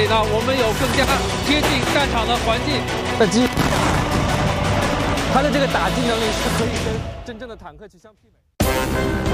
以呢，我们有更加贴近战场的环境。 它的这个打击能力是可以跟真正的坦克去相媲美。